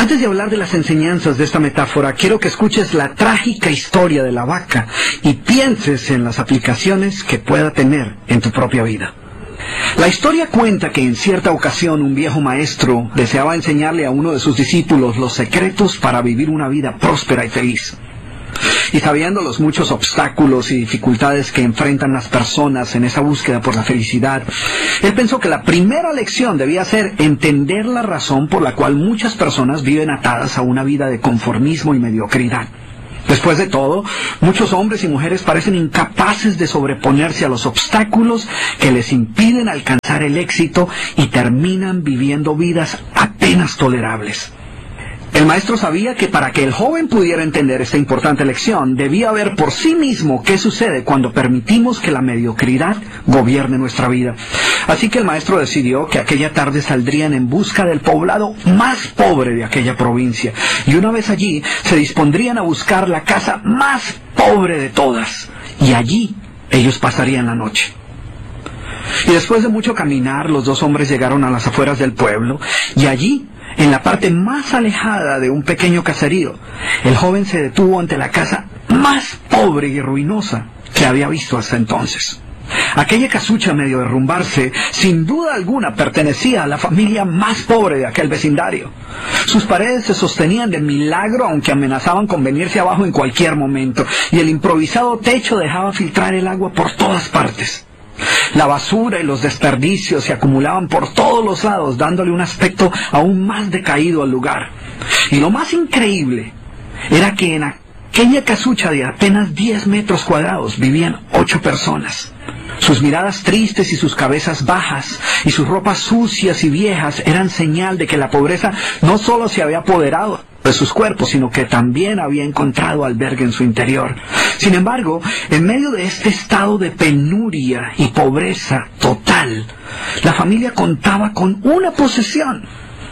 Antes de hablar de las enseñanzas de esta metáfora, quiero que escuches la trágica historia de la vaca y pienses en las aplicaciones que pueda tener en tu propia vida. La historia cuenta que en cierta ocasión un viejo maestro deseaba enseñarle a uno de sus discípulos los secretos para vivir una vida próspera y feliz. Y sabiendo los muchos obstáculos y dificultades que enfrentan las personas en esa búsqueda por la felicidad, él pensó que la primera lección debía ser entender la razón por la cual muchas personas viven atadas a una vida de conformismo y mediocridad. Después de todo, muchos hombres y mujeres parecen incapaces de sobreponerse a los obstáculos que les impiden alcanzar el éxito y terminan viviendo vidas apenas tolerables. El maestro sabía que para que el joven pudiera entender esta importante lección, debía ver por sí mismo qué sucede cuando permitimos que la mediocridad gobierne nuestra vida. Así que el maestro decidió que aquella tarde saldrían en busca del poblado más pobre de aquella provincia, y una vez allí se dispondrían a buscar la casa más pobre de todas, y allí ellos pasarían la noche. Y después de mucho caminar, los dos hombres llegaron a las afueras del pueblo, y allí, en la parte más alejada de un pequeño caserío, el joven se detuvo ante la casa más pobre y ruinosa que había visto hasta entonces. Aquella casucha, medio derrumbarse, sin duda alguna pertenecía a la familia más pobre de aquel vecindario. Sus paredes se sostenían de milagro, aunque amenazaban con venirse abajo en cualquier momento, y el improvisado techo dejaba filtrar el agua por todas partes. La basura y los desperdicios se acumulaban por todos los lados, dándole un aspecto aún más decaído al lugar. Y lo más increíble era que en aquella casucha de apenas 10 metros cuadrados vivían 8 personas. Sus miradas tristes y sus cabezas bajas y sus ropas sucias y viejas eran señal de que la pobreza no solo se había apoderado de sus cuerpos, sino que también había encontrado albergue en su interior. Sin embargo, en medio de este estado de penuria y pobreza total, la familia contaba con una posesión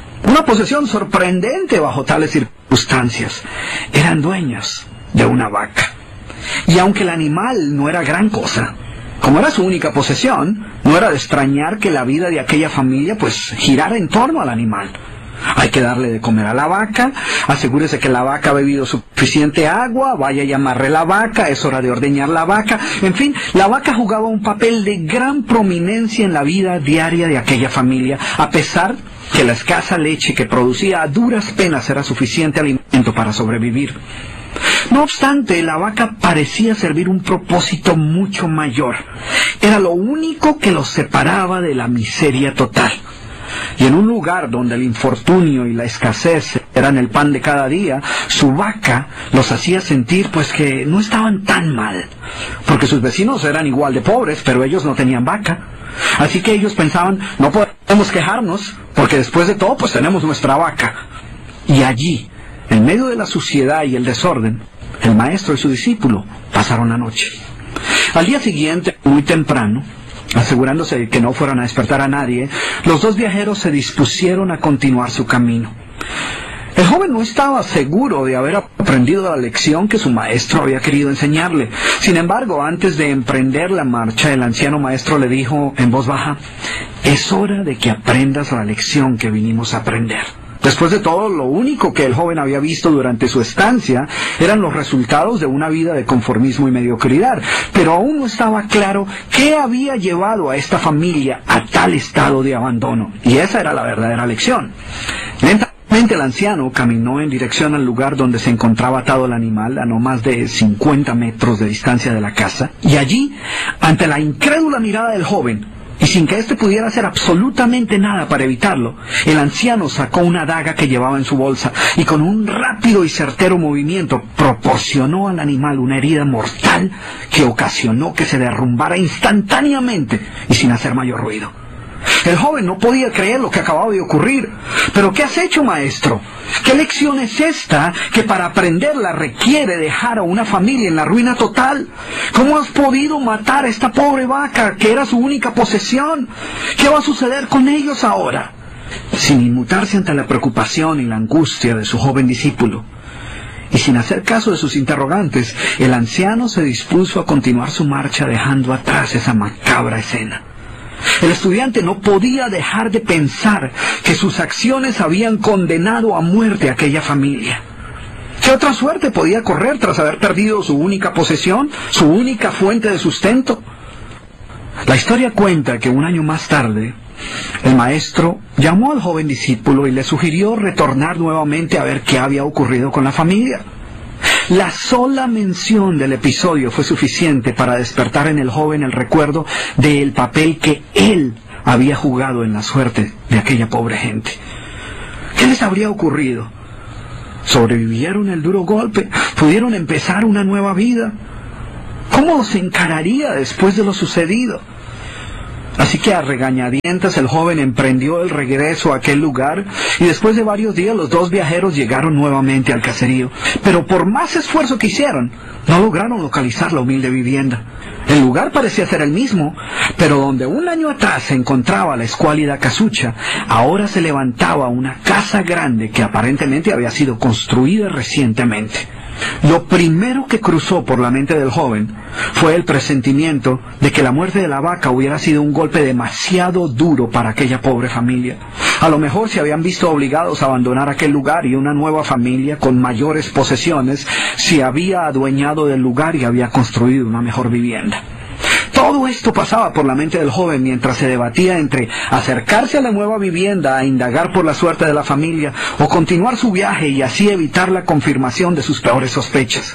sorprendente bajo tales circunstancias. Eran dueños de una vaca. Y aunque el animal no era gran cosa, como era su única posesión, no era de extrañar que la vida de aquella familia girara en torno al animal. Hay que darle de comer a la vaca, asegúrese que la vaca ha bebido suficiente agua, vaya y amarre la vaca, es hora de ordeñar la vaca. En fin, la vaca jugaba un papel de gran prominencia en la vida diaria de aquella familia, a pesar que la escasa leche que producía a duras penas era suficiente alimento para sobrevivir. No obstante, la vaca parecía servir un propósito mucho mayor. Era lo único que los separaba de la miseria total. Y en un lugar donde el infortunio y la escasez eran el pan de cada día, su vaca los hacía sentir que no estaban tan mal, porque sus vecinos eran igual de pobres, pero ellos no tenían vaca. Así que ellos pensaban, no podemos quejarnos, porque después de todo tenemos nuestra vaca. Y allí, en medio de la suciedad y el desorden, el maestro y su discípulo pasaron la noche. Al día siguiente, muy temprano, asegurándose de que no fueran a despertar a nadie, los dos viajeros se dispusieron a continuar su camino. El joven no estaba seguro de haber aprendido la lección que su maestro había querido enseñarle. Sin embargo, antes de emprender la marcha, el anciano maestro le dijo en voz baja: «Es hora de que aprendas la lección que vinimos a aprender». Después de todo, lo único que el joven había visto durante su estancia eran los resultados de una vida de conformismo y mediocridad, pero aún no estaba claro qué había llevado a esta familia a tal estado de abandono, y esa era la verdadera lección. Lentamente el anciano caminó en dirección al lugar donde se encontraba atado el animal, a no más de 50 metros de distancia de la casa, y allí, ante la incrédula mirada del joven, y sin que éste pudiera hacer absolutamente nada para evitarlo, el anciano sacó una daga que llevaba en su bolsa y con un rápido y certero movimiento proporcionó al animal una herida mortal que ocasionó que se derrumbara instantáneamente y sin hacer mayor ruido. El joven no podía creer lo que acababa de ocurrir. «¿Pero qué has hecho, maestro? ¿Qué lección es esta que para aprenderla requiere dejar a una familia en la ruina total? ¿Cómo has podido matar a esta pobre vaca que era su única posesión? ¿Qué va a suceder con ellos ahora?» Sin inmutarse ante la preocupación y la angustia de su joven discípulo, y sin hacer caso de sus interrogantes, el anciano se dispuso a continuar su marcha dejando atrás esa macabra escena. El estudiante no podía dejar de pensar que sus acciones habían condenado a muerte a aquella familia. ¿Qué otra suerte podía correr tras haber perdido su única posesión, su única fuente de sustento? La historia cuenta que un año más tarde, el maestro llamó al joven discípulo y le sugirió retornar nuevamente a ver qué había ocurrido con la familia. La sola mención del episodio fue suficiente para despertar en el joven el recuerdo del papel que él había jugado en la suerte de aquella pobre gente. ¿Qué les habría ocurrido? ¿Sobrevivieron el duro golpe? ¿Pudieron empezar una nueva vida? ¿Cómo los encararía después de lo sucedido? Así que a regañadientas el joven emprendió el regreso a aquel lugar y después de varios días los dos viajeros llegaron nuevamente al caserío. Pero por más esfuerzo que hicieron, no lograron localizar la humilde vivienda. El lugar parecía ser el mismo, pero donde un año atrás se encontraba la escuálida casucha, ahora se levantaba una casa grande que aparentemente había sido construida recientemente. Lo primero que cruzó por la mente del joven fue el presentimiento de que la muerte de la vaca hubiera sido un golpe demasiado duro para aquella pobre familia. A lo mejor se habían visto obligados a abandonar aquel lugar y una nueva familia con mayores posesiones se había adueñado del lugar y había construido una mejor vivienda. Todo esto pasaba por la mente del joven mientras se debatía entre acercarse a la nueva vivienda a indagar por la suerte de la familia o continuar su viaje y así evitar la confirmación de sus peores sospechas.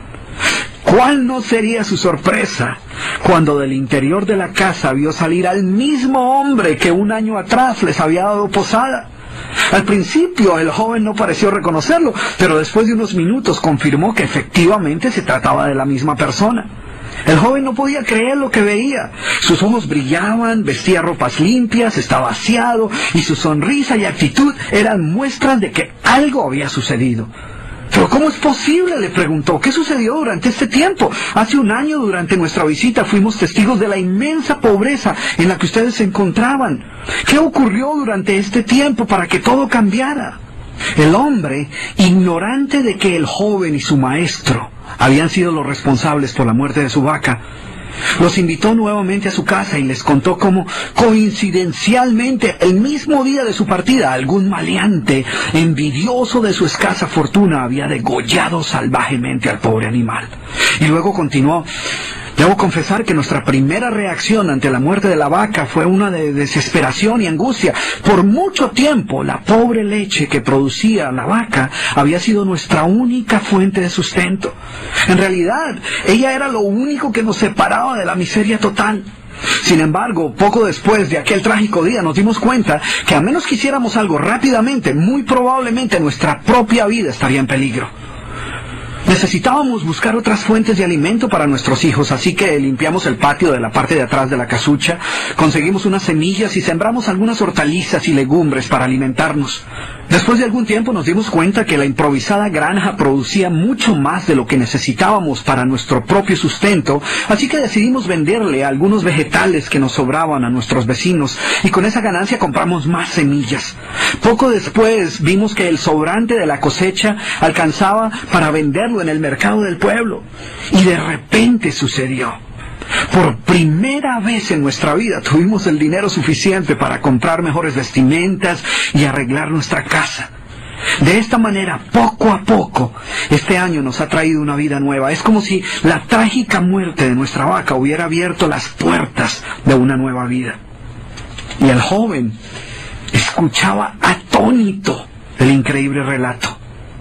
¿Cuál no sería su sorpresa cuando del interior de la casa vio salir al mismo hombre que un año atrás les había dado posada? Al principio el joven no pareció reconocerlo, pero después de unos minutos confirmó que efectivamente se trataba de la misma persona. El joven no podía creer lo que veía. Sus ojos brillaban, vestía ropas limpias, estaba aseado, y su sonrisa y actitud eran muestras de que algo había sucedido. ¿Pero cómo es posible?, le preguntó. ¿Qué sucedió durante este tiempo? Hace un año, durante nuestra visita, fuimos testigos de la inmensa pobreza en la que ustedes se encontraban. ¿Qué ocurrió durante este tiempo para que todo cambiara? El hombre, ignorante de que el joven y su maestro habían sido los responsables por la muerte de su vaca, los invitó nuevamente a su casa y les contó cómo, coincidencialmente, el mismo día de su partida, algún maleante, envidioso de su escasa fortuna, había degollado salvajemente al pobre animal. Y luego continuó: debo confesar que nuestra primera reacción ante la muerte de la vaca fue una de desesperación y angustia. Por mucho tiempo, la pobre leche que producía la vaca había sido nuestra única fuente de sustento. En realidad, ella era lo único que nos separaba de la miseria total. Sin embargo, poco después de aquel trágico día nos dimos cuenta que a menos que hiciéramos algo rápidamente, muy probablemente nuestra propia vida estaría en peligro. Necesitábamos buscar otras fuentes de alimento para nuestros hijos, así que limpiamos el patio de la parte de atrás de la casucha, conseguimos unas semillas y sembramos algunas hortalizas y legumbres para alimentarnos. Después de algún tiempo nos dimos cuenta que la improvisada granja producía mucho más de lo que necesitábamos para nuestro propio sustento, así que decidimos venderle algunos vegetales que nos sobraban a nuestros vecinos, y con esa ganancia compramos más semillas. Poco después vimos que el sobrante de la cosecha alcanzaba para venderlo en el mercado del pueblo, y de repente sucedió. Por primera vez en nuestra vida tuvimos el dinero suficiente para comprar mejores vestimentas y arreglar nuestra casa. De esta manera, poco a poco, este año nos ha traído una vida nueva. Es como si la trágica muerte de nuestra vaca hubiera abierto las puertas de una nueva vida. Y el joven escuchaba atónito el increíble relato.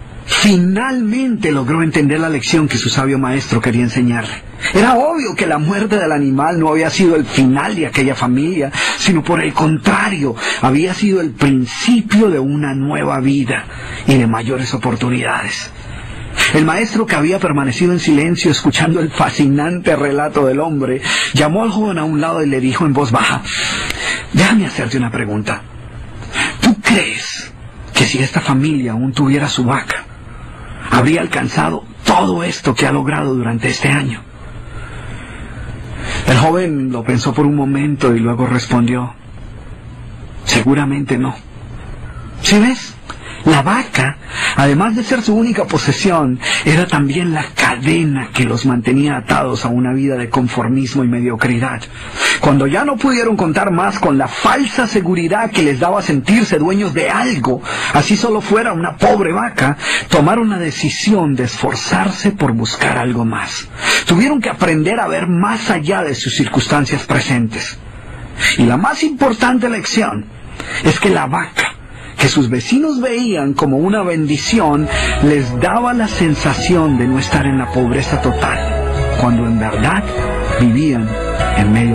Finalmente logró entender la lección que su sabio maestro quería enseñarle. Era obvio que la muerte del animal no había sido el final de aquella familia, sino por el contrario, había sido el principio de una nueva vida y de mayores oportunidades. El maestro, que había permanecido en silencio escuchando el fascinante relato del hombre, llamó al joven a un lado y le dijo en voz baja: déjame hacerte una pregunta. ¿Tú crees que si esta familia aún tuviera su vaca, habría alcanzado todo esto que ha logrado durante este año? El joven lo pensó por un momento y luego respondió: seguramente no. ¿Sí ves? La vaca, además de ser su única posesión, era también la calidad cadena que los mantenía atados a una vida de conformismo y mediocridad. Cuando ya no pudieron contar más con la falsa seguridad que les daba sentirse dueños de algo, así solo fuera una pobre vaca, tomaron la decisión de esforzarse por buscar algo más. Tuvieron que aprender a ver más allá de sus circunstancias presentes. Y la más importante lección es que la vaca, que sus vecinos veían como una bendición, les daba la sensación de no estar en la pobreza total, cuando en verdad vivían en medio